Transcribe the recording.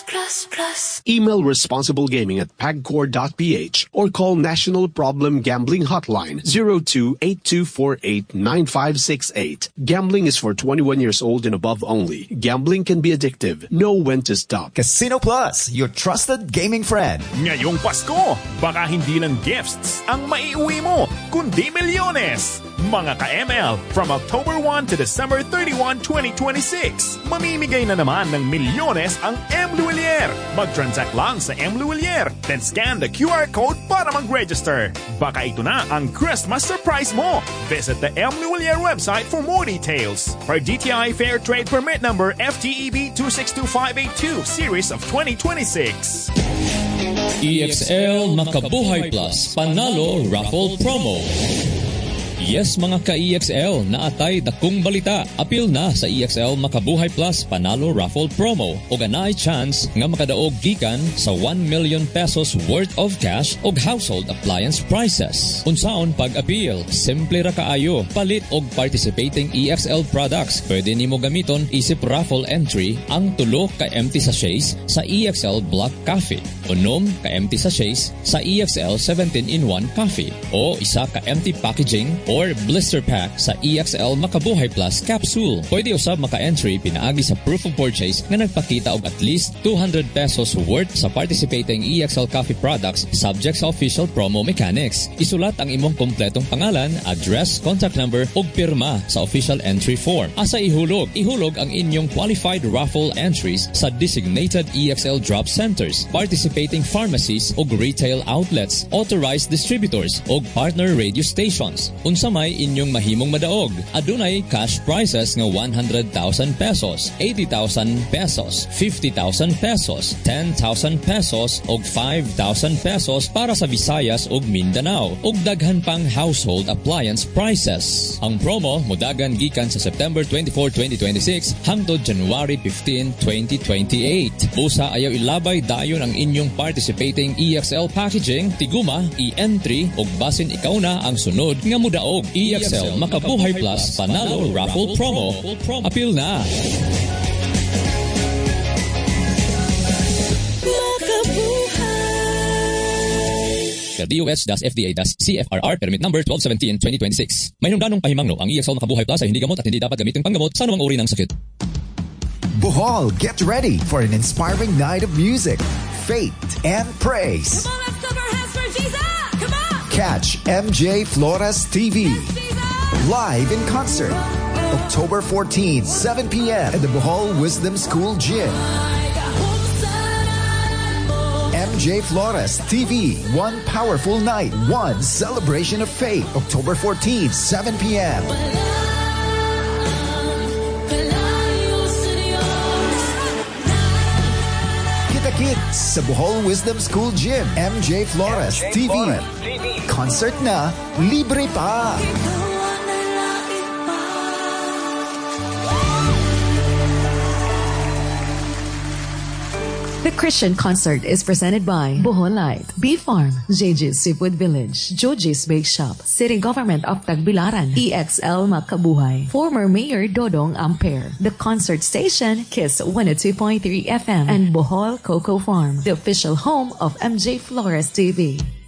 Email responsiblegaming@pagcor.ph or call National Problem Gambling Hotline 02-8248-9568. Gambling is for 21 years old and above only. Gambling can be addictive. Know when to stop. Casino Plus, your trusted gaming friend. Ngayong Pasko, baka hindi lang gifts ang maiuwi mo, kundi milyones. Mga ka-ML, from October 1 to December 31, 2026, mamimigay na naman ng milyones ang M. Luwilier. Mag-transact lang sa M. Luwilier, then scan the QR code para mag-register. Baka ito na ang Christmas surprise mo. Visit the M. Luwilier website for more details. Per DTI Fair Trade Permit Number FTEB 262582, Series of 2026. EXL Makabuhay Plus Panalo Raffle Promo. Yes mga ka-EXL, naatay dakong balita. Apil na sa EXL Makabuhay Plus Panalo Raffle Promo o ganay chance nga makadaog gikan sa 1 million pesos worth of cash o household appliance prices. Unsaon pag-appeal? Simple ra kaayo. Palit og participating EXL products. Pwede nimo gamiton isip raffle entry ang tulo ka empty sachets sa EXL Black Coffee, unom ka empty sachets sa EXL 17-in-1 Coffee o isa ka empty packaging or blister pack sa EXL Makabuhay Plus capsule. Pwede usab maka-entry pinaagi sa proof of purchase nga nagpakita og at least 200 pesos worth sa participating EXL coffee products subject sa official promo mechanics. Isulat ang imong kompletong pangalan, address, contact number ug pirma sa official entry form. Asa ihulog? Ihulog ang inyong qualified raffle entries sa designated EXL drop centers, participating pharmacies ug retail outlets, authorized distributors ug partner radio stations. Samay inyong mahimong madaog. Adunay cash prizes nga 100,000 pesos, 80,000 pesos, 50,000 pesos, 10,000 pesos ug 5,000 pesos para sa Visayas ug Mindanao ug daghan pang household appliance prizes. Ang promo modagan gikan sa September 24, 2026 hangtod January 15, 2028. Busa ayaw ilabay dayon ang inyong participating EXL packaging, tiguma, i-entry ug basin ikaw na ang sunod nga mudaog. EXL Makabuhay Plus Panalo Raffle Promo. Apil na! DOH-FDA-CFRR Permit Number 1217-2026. May hinungdanong pahimangno ang EXL Makabuhay Plus ay hindi gamot at hindi dapat gamitin panggamot sa anumang uri ng sakit. Bohol, get ready for an inspiring night of music, faith, and praise. Come on, let's clap our hands for Jesus! Come on! Catch MJ Flores TV live in concert October 14, 7 p.m. at the Bohol Wisdom School Gym. MJ Flores TV, one powerful night, one celebration of faith. October 14, 7 p.m. Kita-kits sa Bohol Wisdom School Gym. MJ Flores TV. Concert na, libre pa. The Christian concert is presented by Bohol Light, Beef Farm, JJ's Seafood Village, Joji's Bake Shop, City Government of Tagbilaran, EXL Makabuhay, former Mayor Dodong Ampere, The Concert Station, Kiss 102.3 FM, and Bohol Cocoa Farm, the official home of MJ Flores TV.